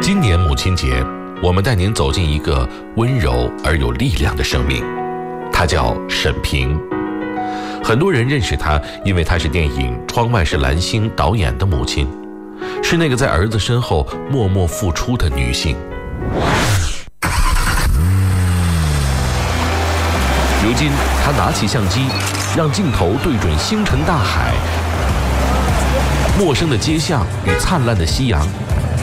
今年母亲节，我们带您走进一个温柔而有力量的生命，她叫沈平。很多人认识她，因为她是电影《窗外是蓝星》导演的母亲，是那个在儿子身后默默付出的女性。如今，她拿起相机，让镜头对准星辰大海、陌生的街巷与灿烂的夕阳。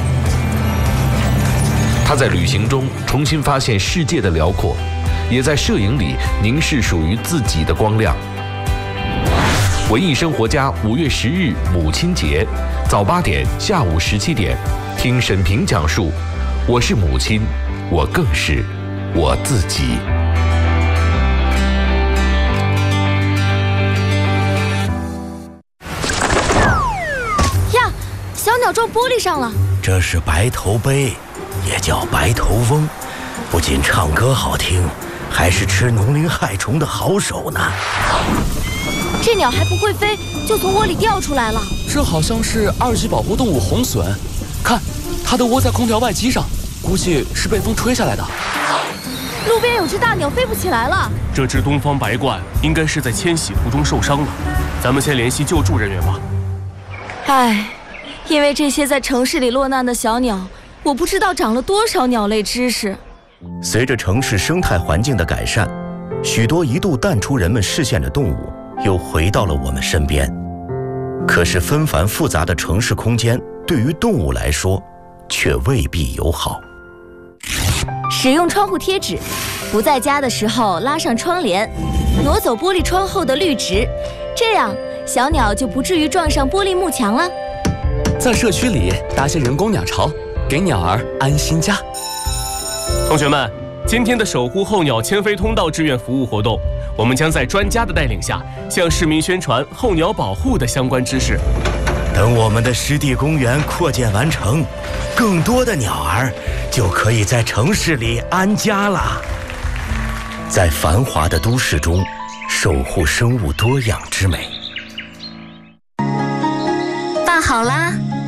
他在旅行中重新发现世界的辽阔，也在摄影里凝视属于自己的光亮。文艺生活家5月10日母亲节，早8点，下午17点，听沈平讲述：我是母亲，我更是我自己。 呀，小鸟撞玻璃上了。 这是白头鹎，也叫白头翁，不仅唱歌好听，还是吃农林害虫的好手呢。 这鸟还不会飞，就从窝里掉出来了。 这好像是2级保护动物红隼，看，它的窝在空调外机上，估计是被风吹下来的。 路边有只大鸟飞不起来了。 这只东方白鹳应该是在迁徙途中受伤了，咱们先联系救助人员吧。 唉，因为这些在城市里落难的小鸟，我不知道长了多少鸟类知识。 随着城市生态环境的改善，许多一度淡出人们视线的动物又回到了我们身边。可是纷繁复杂的城市空间对于动物来说却未必友好。 使用窗户贴纸，不在家的时候拉上窗帘，挪走玻璃窗后的绿植，这样小鸟就不至于撞上玻璃幕墙了。 在社区里搭些人工鸟巢，给鸟儿安心家。 同学们，今天的守护候鸟迁飞通道志愿服务活动，我们将在专家的带领下，向市民宣传候鸟保护的相关知识。 等我们的湿地公园扩建完成，更多的鸟儿就可以在城市里安家了。在繁华的都市中，守护生物多样之美。 饭好啦。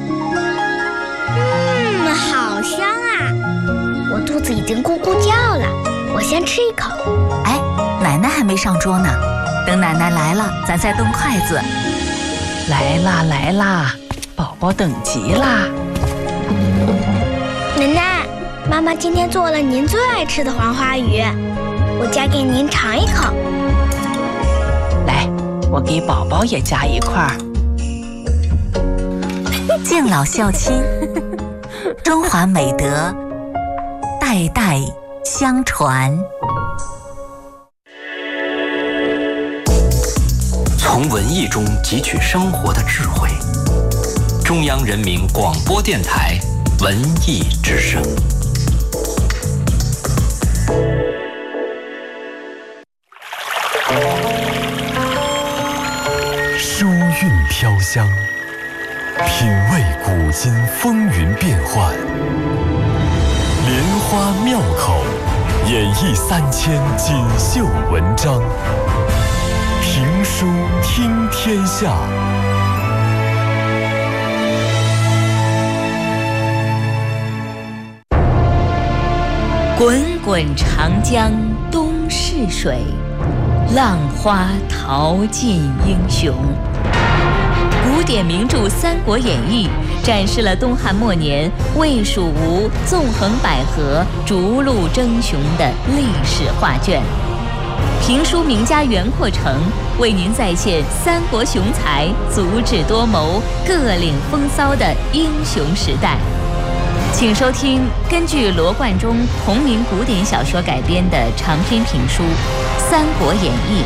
好香啊！我肚子已经咕咕叫了，我先吃一口。 哎，奶奶还没上桌呢，等奶奶来了，咱再动筷子。 来啦来啦，宝宝等急啦！ 奶奶，妈妈今天做了您最爱吃的黄花鱼，我夹给您尝一口。 来，我给宝宝也夹一块儿。 敬老孝亲，中华美德代代相传。 从文艺中汲取生活的智慧。中央人民广播电台文艺之声。 书韵飘香，品味古今风云变幻，莲花妙口，演绎3000锦绣文章。评书听天下。 滚滚长江东逝水，浪花淘尽英雄。古典名著《三国演义》展示了东汉末年魏蜀吴纵横捭阖、逐鹿争雄的历史画卷。评书名家袁阔成为您再现三国雄才足智多谋、各领风骚的英雄时代。请收听根据罗贯中同名古典小说改编的长篇评书《三国演义》。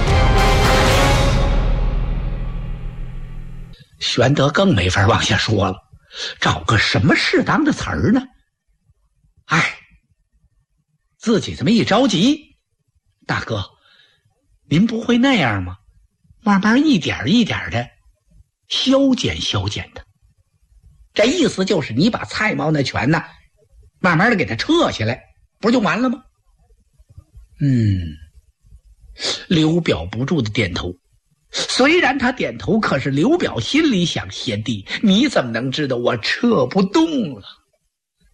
玄德更没法往下说了，找个什么适当的词儿呢？哎，自己这么一着急，大哥，您不会那样吗？慢慢一点一点的消减消减的。这意思就是你把蔡瑁那拳呢，慢慢的给他撤下来，不就完了吗？刘表不住的点头。虽然他点头，可是刘表心里想：贤弟，你怎么能知道我撤不动了？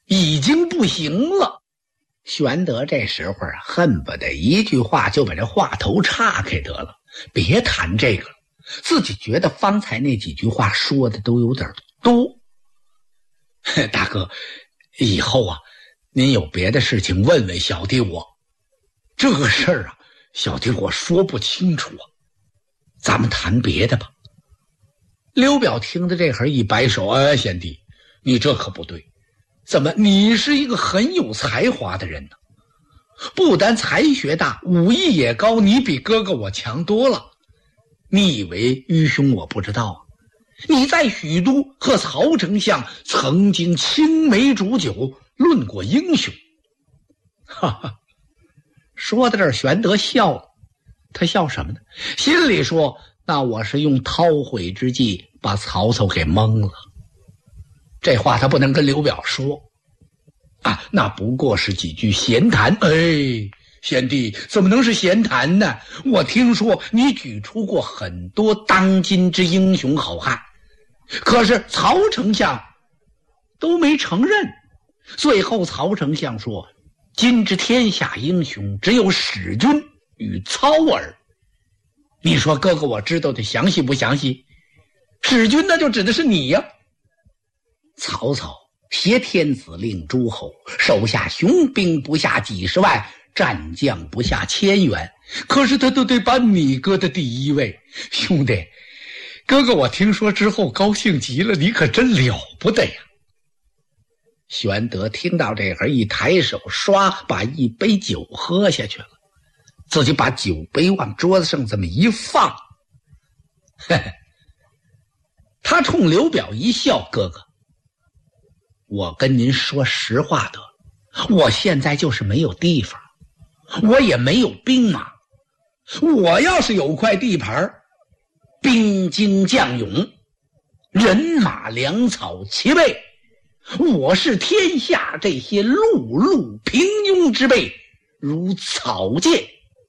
已经不行了。玄德这时候啊，恨不得一句话就把这话头岔开得了，别谈这个了。自己觉得方才那几句话说的都有点多。大哥，以后啊，您有别的事情问问小弟我。这个事儿啊，小弟我说不清楚啊，咱们谈别的吧。刘表听到这会儿一摆手，贤弟，你这可不对。怎么，你是一个很有才华的人呢？不但才学大，武艺也高，你比哥哥我强多了。你以为愚兄我不知道啊？你在许都和曹丞相曾经青梅煮酒，论过英雄。哈哈，说到这儿，玄德笑了。他笑什么呢？心里说，那我是用韬晦之计把曹操给蒙了。这话他不能跟刘表说啊，那不过是几句闲谈。贤弟，怎么能是闲谈呢？我听说你举出过很多当今之英雄好汉，可是曹丞相都没承认。最后曹丞相说，今之天下英雄只有史君与操耳。你说哥哥我知道的详细不详细？史君那就指的是你呀。曹操挟天子令诸侯，手下雄兵不下几十万，战将不下1000员，可是他都得把你搁在第一位。兄弟，哥哥我听说之后高兴极了，你可真了不得呀。玄德听到这会儿，一抬手唰把一杯酒喝下去了，自己把酒杯往桌子上这么一放，嘿嘿，他冲刘表一笑，哥哥，我跟您说实话得了，我现在就是没有地方，我也没有兵马。我要是有块地盘，兵精将勇，人马粮草齐备，我是天下这些碌碌平庸之辈如草芥，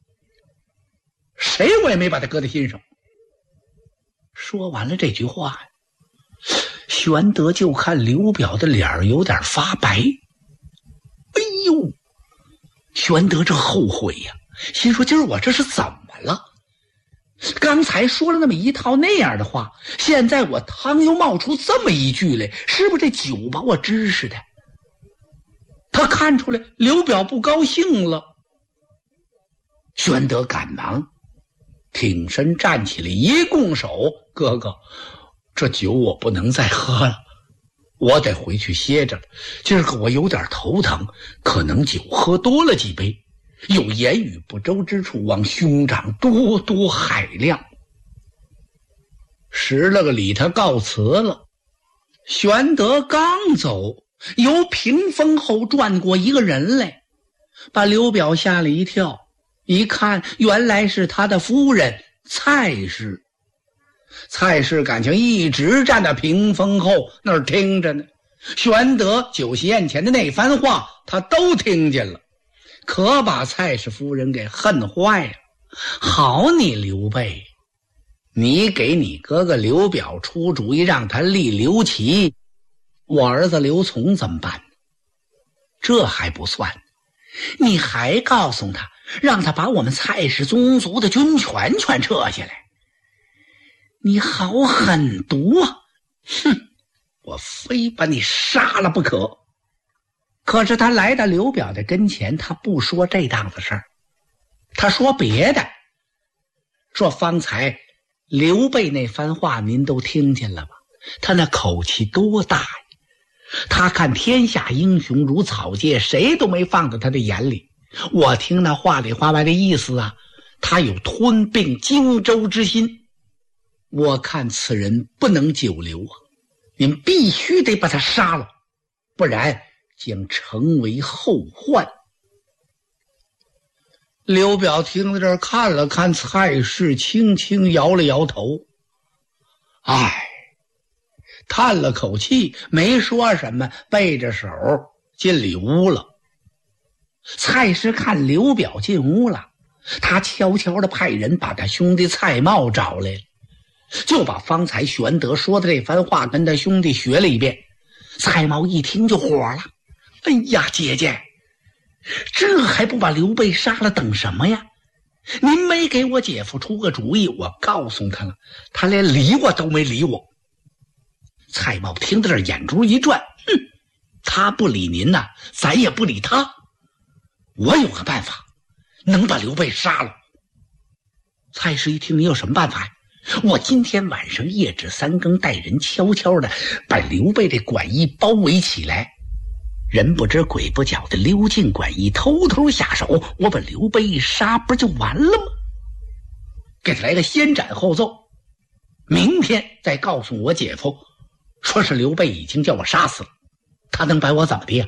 谁我也没把他搁在心上。说完了这句话，玄德就看刘表的脸有点发白。哎呦，玄德这后悔呀，心说今儿我这是怎么了？刚才说了那么一套那样的话，现在我汤又冒出这么一句来，是不是这酒把我支使的？他看出来刘表不高兴了。玄德赶忙挺身站起来，一拱手，哥哥，这酒我不能再喝了，我得回去歇着了。今儿个我有点头疼，可能酒喝多了几杯，有言语不周之处，望兄长多多海量。施了个礼，他告辞了。玄德刚走，由屏风后转过一个人来，把刘表吓了一跳。一看，原来是他的夫人蔡氏。蔡氏感情一直站在屏风后那儿听着呢，玄德酒席宴前的那番话他都听见了，可把蔡氏夫人给恨坏了。好你刘备，你给你哥哥刘表出主意让他立刘琦，我儿子刘琮怎么办？这还不算，你还告诉他让他把我们蔡氏宗族的军权全撤下来，你好狠毒啊！哼，我非把你杀了不可。可是他来到刘表的跟前，他不说这档子事儿，他说别的，说方才刘备那番话您都听见了吧？他那口气多大呀！他看天下英雄如草芥，谁都没放在他的眼里。我听那话里话外的意思啊，他有吞并荆州之心。我看此人不能久留啊，您必须得把他杀了，不然将成为后患。刘表听到这儿，看了看蔡氏，轻轻摇了摇头，叹了口气，没说什么，背着手进里屋了。蔡氏看刘表进屋了，他悄悄地派人把他兄弟蔡瑁找来了，就把方才玄德说的这番话跟他兄弟学了一遍。蔡瑁一听就火了， 哎呀，姐姐，这还不把刘备杀了等什么呀？您没给我姐夫出个主意，我告诉他了，他连理我都没理我。蔡瑁听到这眼珠一转，他不理您呐，咱也不理他。我有个办法，能把刘备杀了。蔡氏一听，你有什么办法呀？我今天晚上夜至3更，带人悄悄的把刘备这馆驿包围起来，人不知鬼不觉的溜进馆驿，偷偷下手，我把刘备一杀，不就完了吗？给他来个先斩后奏，明天再告诉我姐夫，说是刘备已经叫我杀死了，他能把我怎么的呀？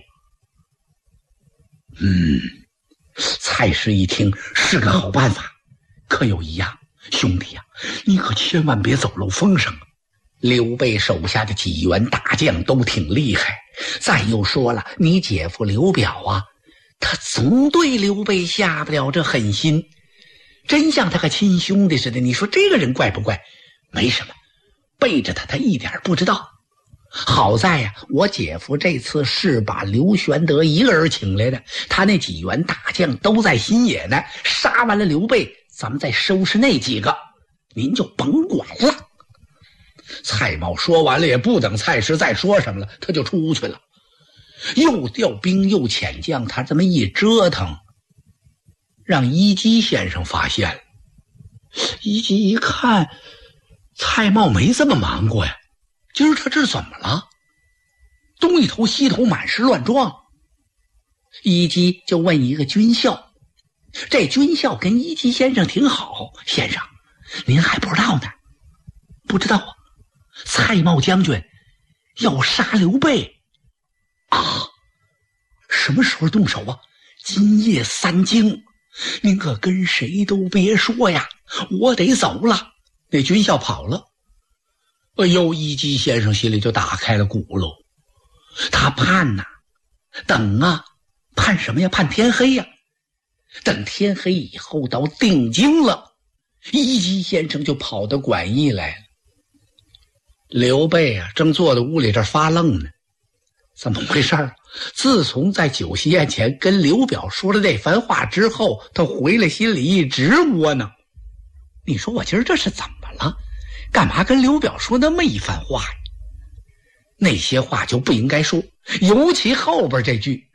蔡氏一听是个好办法，可有一样，兄弟呀，你可千万别走漏风声。刘备手下的几员大将都挺厉害，再又说了，你姐夫刘表啊，他总对刘备下不了这狠心，真像他个亲兄弟似的。你说这个人怪不怪？没什么，背着他一点不知道。好在呀，我姐夫这次是把刘玄德一个人请来的，他那几员大将都在新野呢，杀完了刘备，咱们再收拾那几个，您就甭管了。蔡瑁说完了，也不等蔡氏再说什么了，他就出去了，又调兵又遣将，他这么一折腾，让一基先生发现了。一基一看，蔡瑁没这么忙过呀，今儿他这怎么了？东一头西头满是乱撞。一基就问一个军校，这军校跟一基先生挺好，先生您还不知道呢？不知道啊，蔡瑁将军要杀刘备啊？什么时候动手啊？今夜3更，您可跟谁都别说呀，我得走了。那军校跑了。哎呦，一基先生心里就打开了鼓喽，他盼呐，等啊，盼什么呀？盼天黑呀。等天黑以后到定京了，一基先生就跑到馆驿来了。刘备啊，正坐在屋里这发愣呢，怎么回事啊？自从在酒席宴前跟刘表说了这番话之后，他回来心里一直窝囊。你说我今儿这是怎么了？干嘛跟刘表说那么一番话呀？那些话就不应该说，尤其后边这句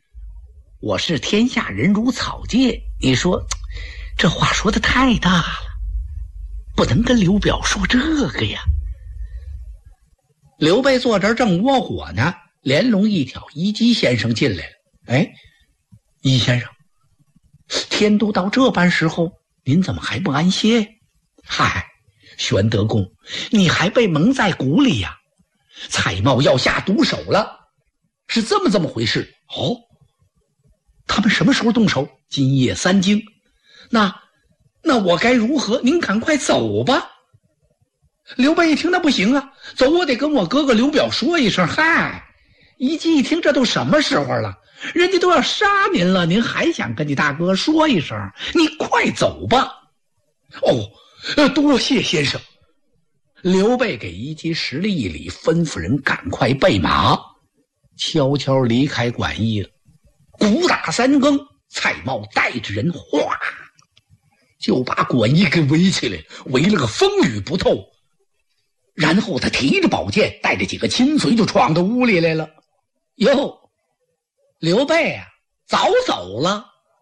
“我是天下人如草芥”，你说这话说的太大了，不能跟刘表说这个呀。刘备坐这儿正窝火呢，连笼一挑，一基先生进来了。哎，一先生，天都到这般时候，您怎么还不安歇？嗨，玄德公，你还被蒙在鼓里呀？蔡瑁要下毒手了，是这么回事。哦，他们什么时候动手？今夜3更。那我该如何？您赶快走吧。刘备一听，那不行啊，走，我得跟我哥哥刘表说一声。嗨，一基一听，这都什么时候了，人家都要杀您了，您还想跟你大哥说一声？你快走吧。哦，多谢先生。刘备给一基施了一礼，吩咐人赶快备马，悄悄离开馆驿了。鼓打3更，蔡瑁带着人哗就把馆驿给围起来，围了个风雨不透。然后他提着宝剑，带着几个亲随就闯到屋里来了。哟，刘备啊，早走了。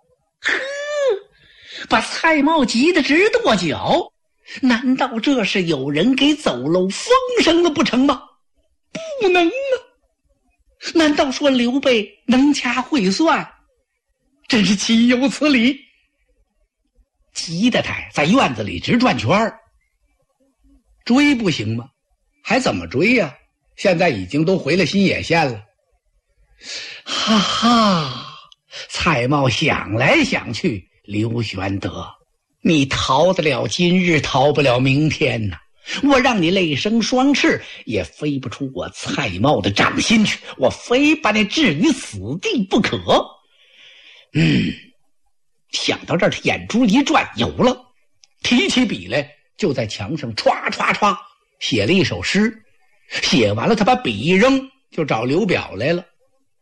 把蔡瑁急得直跺脚，难道这是有人给走漏风声了不成吗？不能啊！难道说刘备能掐会算？真是岂有此理！急得他在院子里直转圈儿。追不行吗？还怎么追呀？现在已经都回了新野县了。哈哈，蔡瑁想来想去，刘玄德，你逃得了今日，逃不了明天呐！我让你泪生双翅，也飞不出我蔡瑁的掌心去，我非把你置于死地不可。想到这儿，他眼珠一转，有了，提起笔来，就在墙上歘歘歘写了一首诗。写完了，他把笔一扔，就找刘表来了。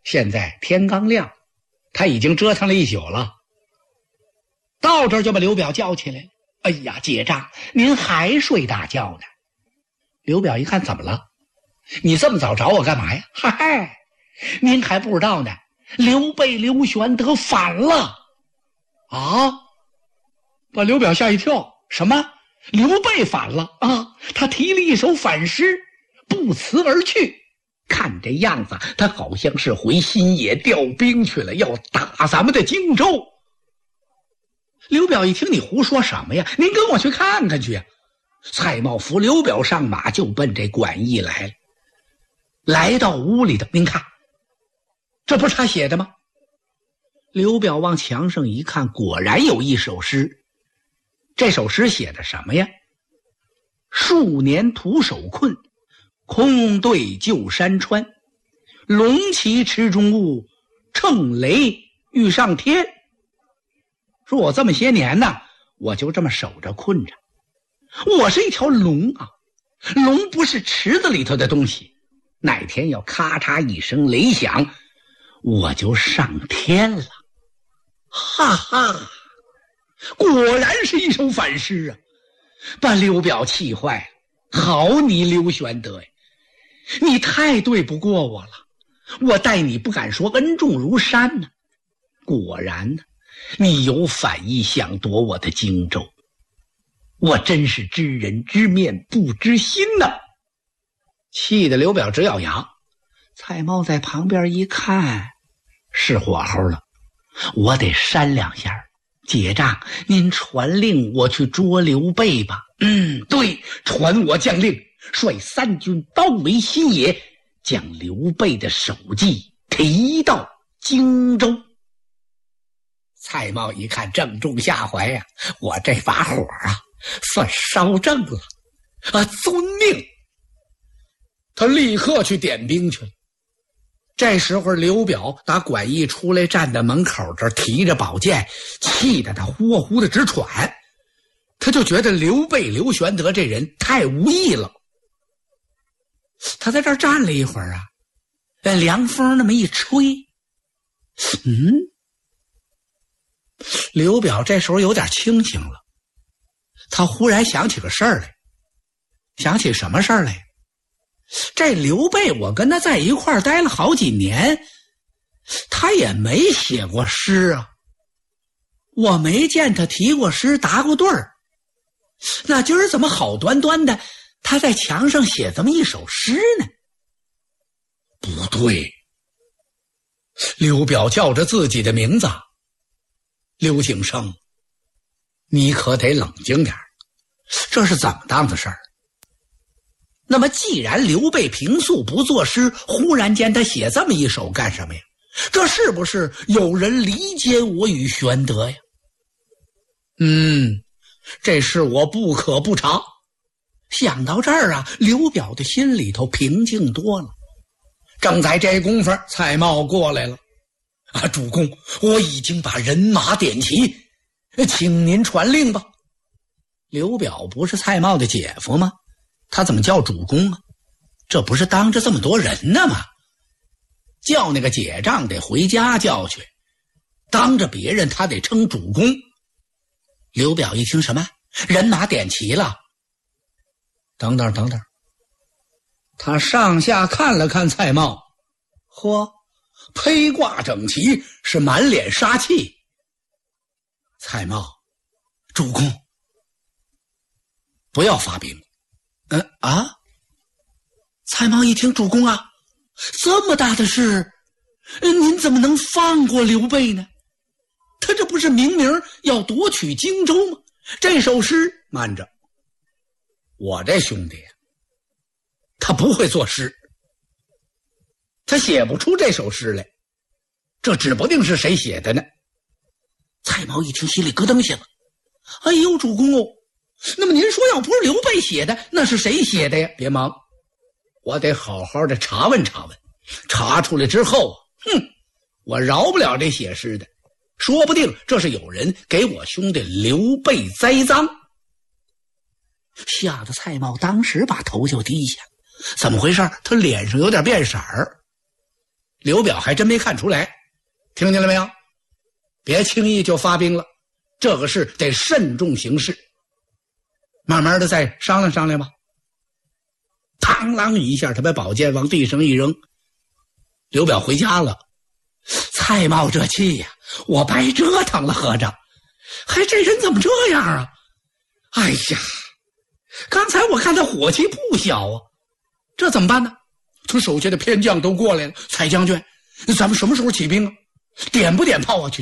现在天刚亮，他已经折腾了一宿了。到这儿就把刘表叫起来了。哎呀，结账，您还睡大觉呢？刘表一看，怎么了？你这么早找我干嘛呀？嗨，您还不知道呢，刘备刘玄德反了啊！把刘表吓一跳。什么？刘备反了啊？他提了一首反诗，不辞而去。看这样子，他好像是回新野调兵去了，要打咱们的荆州。刘表一听，你胡说什么呀？您跟我去看看去呀！蔡瑁扶刘表上马，就奔这馆驿来了。来到屋里头，您看，这不是他写的吗？刘表往墙上一看，果然有一首诗。这首诗写的什么呀？数年徒手困，空对旧山川。龙旗池中物，乘雷欲上天。说我这么些年呢，我就这么守着困着。我是一条龙啊，龙不是池子里头的东西，哪天要咔嚓一声雷响，我就上天了。哈哈，果然是一首反诗啊，把刘表气坏了。好你刘玄德呀，你太对不过我了，我待你不敢说恩重如山呢。果然呢，你有反意，想夺我的荆州，我真是知人知面不知心呐！气得刘表直咬牙。蔡瑁在旁边一看，是火候了，我得扇两下。结账，您传令我去捉刘备吧。对，传我将令，率3军包围新野，将刘备的首级提到荆州。蔡瑁一看，正中下怀呀，我这把火啊，算烧正了啊！遵命。他立刻去点兵去了。这时候刘表打馆驿出来，站在门口这儿，提着宝剑，气得他呼呼的直喘。他就觉得刘备刘玄德这人太无义了。他在这儿站了一会儿啊，凉风那么一吹，刘表这时候有点清醒了。他忽然想起个事儿来。想起什么事儿来？这刘备我跟他在一块儿待了好几年，他也没写过诗啊，我没见他提过诗答过对儿。那今儿怎么好端端的他在墙上写这么一首诗呢？不对，刘表叫着自己的名字，刘景升，你可得冷静点，这是怎么当的事儿？那么既然刘备平素不作诗，忽然间他写这么一首干什么呀？这是不是有人离间我与玄德呀？这事我不可不查。想到这儿啊，刘表的心里头平静多了。正在这功夫，蔡瑁过来了。主公，我已经把人马点齐，请您传令吧。刘表不是蔡瑁的姐夫吗？他怎么叫主公啊？这不是当着这么多人呢吗？叫那个解账得回家叫去，当着别人他得称主公。刘表一听，什么人马点齐了？等等，他上下看了看蔡瑁，嚯，披挂整齐，是满脸杀气。蔡瑁，主公，不要发兵。蔡瑁一听，主公啊，这么大的事，您怎么能放过刘备呢？他这不是明明要夺取荆州吗？这首诗，慢着，我这兄弟他不会作诗，他写不出这首诗来，这指不定是谁写的呢。蔡瑁一听，心里咯噔响了。哎呦，主公哦，那么您说要不是刘备写的，那是谁写的呀？别忙，我得好好的查问查问，查出来之后我饶不了这写诗的，说不定这是有人给我兄弟刘备栽赃。吓得蔡瑁当时把头就低下。怎么回事？他脸上有点变色儿。 刘表还真没看出来，听见了没有？别轻易就发兵了，这个事得慎重行事，慢慢的再商量商量吧。嘡啷一下，他把宝剑往地上一扔，刘表回家了。蔡瑁这气呀，我白折腾了，合着还这人怎么这样啊？哎呀，刚才我看他火气不小啊，这怎么办呢？他手下的偏将都过来了，蔡将军，咱们什么时候起兵啊？点不点炮啊？去！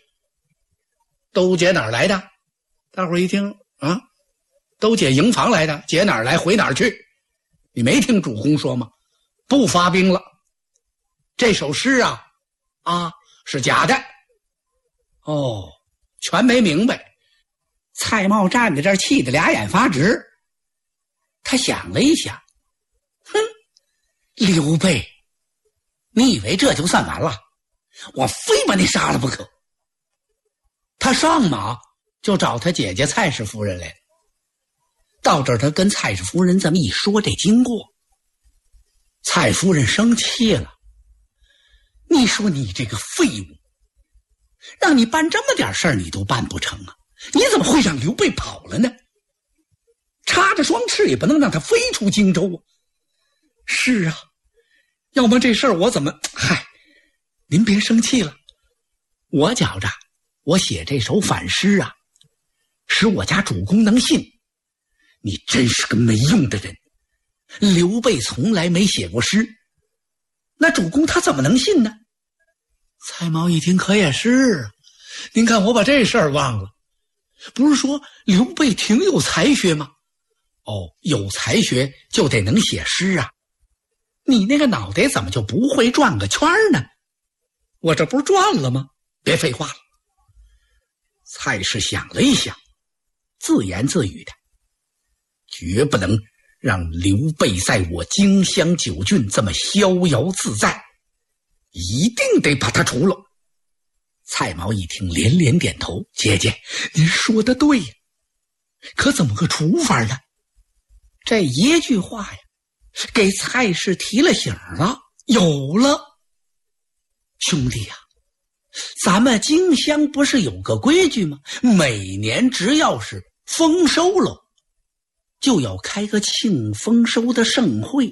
都解哪儿来的？大伙儿一听啊，都解营房来的，解哪儿来回哪儿去？你没听主公说吗？不发兵了。这首诗啊是假的。哦，全没明白。蔡瑁站在这儿气得俩眼发直。他想了一想，刘备，你以为这就算完了？我非把你杀了不可。他上马就找他姐姐蔡氏夫人来了。到这儿他跟蔡氏夫人这么一说这经过，蔡夫人生气了。你说你这个废物，让你办这么点事儿你都办不成啊？你怎么会让刘备跑了呢？插着双翅也不能让他飞出荆州啊！是啊，要么这事儿我怎么……您别生气了，我觉着我写这首反诗啊，使我家主公能信。你真是个没用的人，刘备从来没写过诗，那主公他怎么能信呢？蔡瑁一听，可也是，您看我把这事儿忘了，不是说刘备挺有才学吗？有才学就得能写诗啊，你那个脑袋怎么就不会转个圈呢？我这不是转了吗？别废话了。蔡氏想了一想，自言自语的，绝不能让刘备在我荆襄9郡这么逍遥自在，一定得把他除了。蔡瑁一听连连点头，姐姐您说的对呀，可怎么个除法呢？这一句话呀，给蔡氏提了醒了。有了，兄弟呀，咱们荆襄不是有个规矩吗？每年只要是丰收了，就要开个庆丰收的盛会。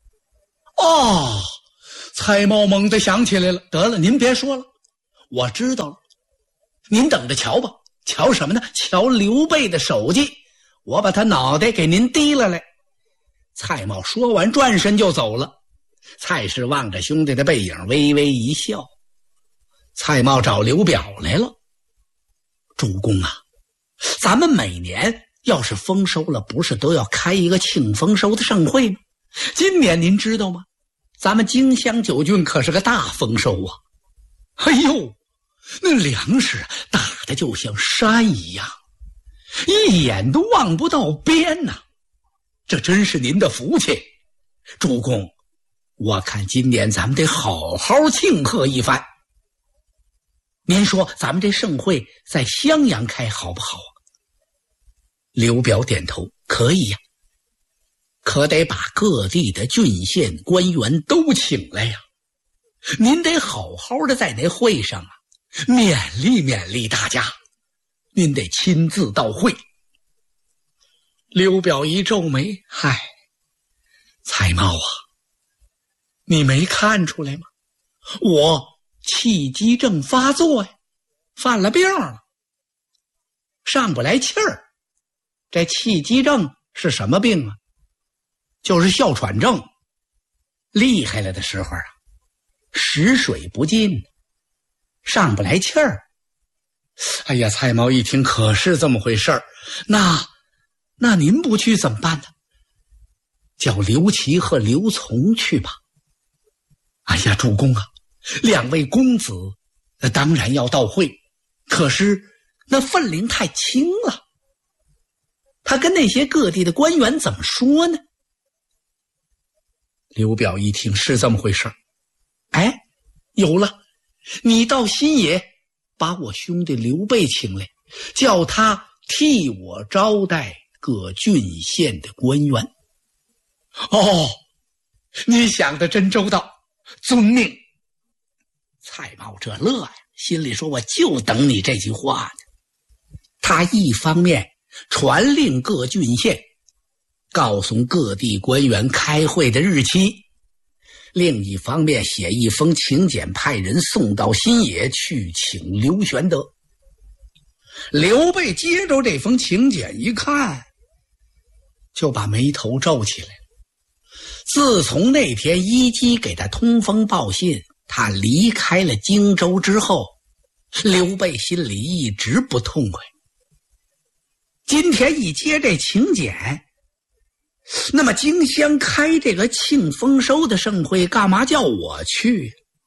蔡瑁猛地想起来了，得了，您别说了，我知道了，您等着瞧吧。瞧什么呢？瞧刘备的手迹，我把他脑袋给您提了来。蔡瑁说完转身就走了。蔡氏望着兄弟的背影微微一笑。蔡瑁找刘表来了。主公啊，咱们每年要是丰收了，不是都要开一个庆丰收的盛会吗？今年您知道吗？咱们荆襄9郡可是个大丰收啊！哎呦，那粮食大的就像山一样，一眼都望不到边呐！这真是您的福气，主公，我看今年咱们得好好庆贺一番。您说咱们这盛会在襄阳开好不好啊？刘表点头，可以呀，可得把各地的郡县官员都请来呀。您得好好的在那会上啊，勉励勉励大家，您得亲自到会。刘表一皱眉，蔡瑁啊，你没看出来吗？我气机症发作呀，犯了病了，上不来气儿。这气机症是什么病啊？就是哮喘症。厉害了的时候啊，食水不进，上不来气儿。哎呀，蔡瑁一听，可是这么回事儿，那您不去怎么办呢？叫刘琦和刘琮去吧。哎呀，主公啊，两位公子当然要到会，可是那分量太轻了，他跟那些各地的官员怎么说呢？刘表一听是这么回事儿，有了，你到新野把我兄弟刘备请来，叫他替我招待各郡县的官员。你想得真周到，遵命。 蔡瑁这乐呀，心里说我就等你这句话呢。他一方面传令各郡县，告诉各地官员开会的日期，另一方面写一封请柬，派人送到新野去请刘玄德。刘备接着这封请柬一看，就把眉头皱起来了。自从那天伊姬给他通风报信，他离开了荆州之后，刘备心里一直不痛快。今天一接这请柬，那么荆襄开这个庆丰收的盛会，干嘛叫我去？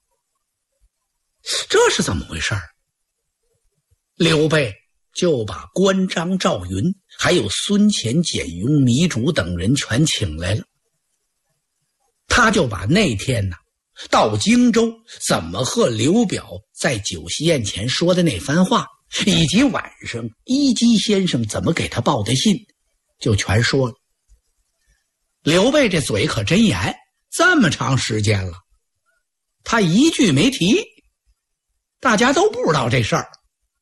这是怎么回事？刘备就把关张、赵云还有孙乾、简雍、糜竺等人全请来了。他就把那天到荆州怎么和刘表在酒席宴前说的那番话，以及晚上伊姬先生怎么给他报的信，就全说了。刘备这嘴可真严，这么长时间了，他一句没提，大家都不知道这事儿。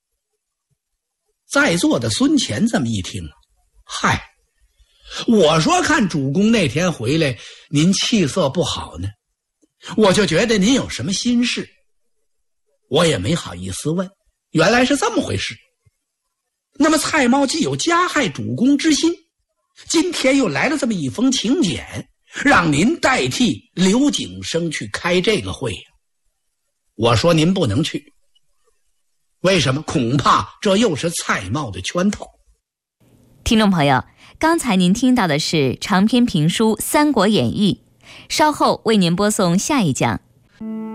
在座的孙乾这么一听，嗨，我说看主公那天回来您气色不好呢，我就觉得您有什么心事，我也没好意思问，原来是这么回事。那么蔡瑁既有加害主公之心，今天又来了这么一封请柬，让您代替刘景升去开这个会呀。我说您不能去，为什么？恐怕这又是蔡瑁的圈套。 听众朋友，刚才您听到的是长篇评书《三国演义》，稍后为您播送下一讲。